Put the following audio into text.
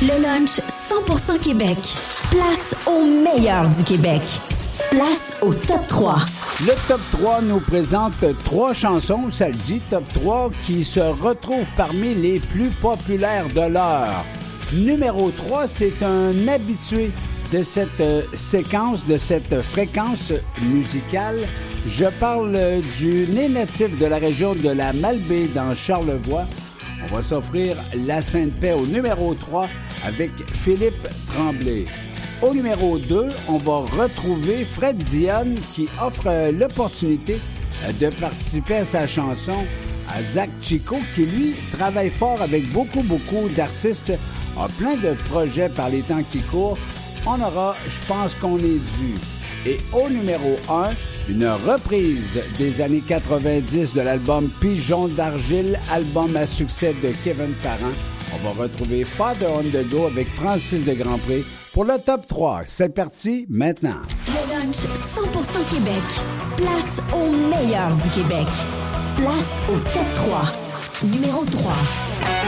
Le lunch 100% Québec. Place au meilleur du Québec. Place au top 3. Le top 3 nous présente 3 chansons, ça le dit, top 3, qui se retrouvent parmi les plus populaires de l'heure. Numéro 3, c'est un habitué de cette séquence, de cette fréquence musicale. Je parle du né natif de la région de la Malbaie dans Charlevoix. On va s'offrir la Sainte-Paix au numéro 3 avec Philippe Tremblay. Au numéro 2, on va retrouver Fred Dionne qui offre l'opportunité de participer à sa chanson à Zach Chico qui, lui, travaille fort avec beaucoup d'artistes, a plein de projets par les temps qui courent. On aura, je pense qu'on est dû. Et au numéro 1, une reprise des années 90 de l'album Pigeon d'argile, album à succès de Kevin Parent. On va retrouver Father on the Go avec Francis de Grandpré pour le top 3. C'est parti maintenant. Le lunch 100% Québec. Place au meilleur du Québec. Place au top 3. Numéro 3.